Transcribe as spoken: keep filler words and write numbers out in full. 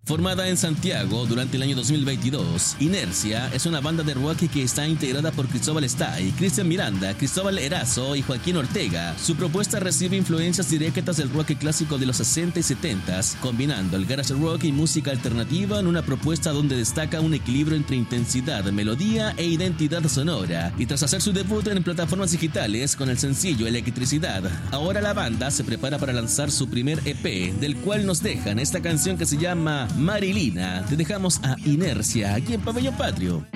Formada en Santiago durante el año dos mil veintidós, Inercia es una banda de rock que está integrada por Cristóbal Stay, Cristian Miranda, Cristóbal Erazo y Joaquín Ortega. Su propuesta recibe influencias directas del rock clásico de los sesenta y setenta, combinando el garage rock y música alternativa en una propuesta donde destaca un equilibrio entre intensidad, melodía e identidad sonora. Y tras hacer su debut en plataformas digitales con el sencillo Electricidad, ahora la banda se prepara para lanzar su primer E P, del cual nos dejan esta canción que se llama Marilina. Te dejamos a Inercia aquí en Pabellón Patrio.